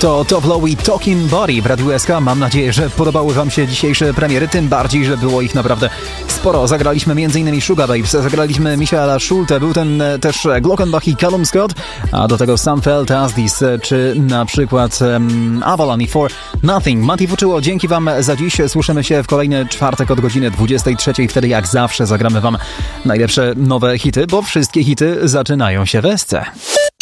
To Top Low i Talking Body w Radiu SK. Mam nadzieję, że podobały Wam się dzisiejsze premiery, tym bardziej, że było ich naprawdę sporo. Zagraliśmy m.in. Sugar Babes, zagraliśmy Michaela Schulte, był ten też Glockenbach i Callum Scott, a do tego Sam Felt As This, czy na przykład Avalon i For Nothing. Mati Fuczyło, dzięki Wam za dziś. Słyszymy się w kolejny czwartek od godziny 23. Wtedy jak zawsze zagramy Wam najlepsze nowe hity, bo wszystkie hity zaczynają się w SC.